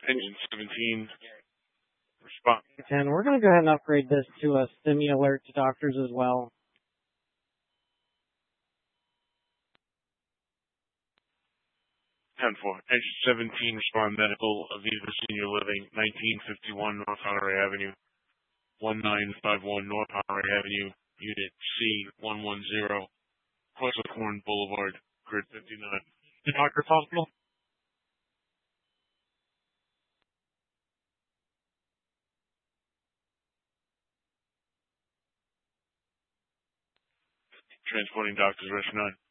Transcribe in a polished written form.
Engine 17, respond. 10. We're going to go ahead and upgrade this to a STEMI alert to doctors as well. 10-4. Engine 17, respond medical, Aviva Senior Living, 1951 North Honore Avenue, 1951 North Honore Avenue, Unit C110, Horn Boulevard, Grid 59. Doctor's Hospital. Transporting doctors, Rush 9.